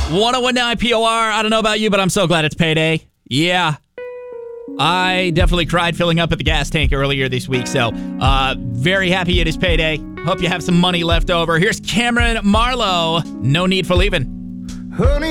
1019 POR. I don't know about you, but I'm so glad it's payday. Yeah. I definitely cried filling up at the gas tank earlier this week, so very happy it is payday. Hope you have some money left over. Here's Cameron Marlowe. No need for leaving. Honey.